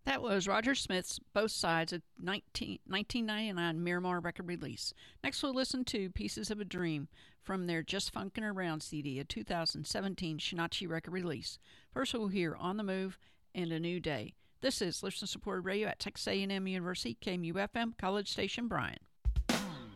That was Roger Smith's Both Sides, a 1999 Miramar record release. Next, we'll listen to Pieces of a Dream from their Just Funkin' Around CD, a 2017 Shinachi record release. First, we'll hear On the Move and A New Day. This is listener supported radio at Texas A&M University, KMUFM, College Station, Bryan.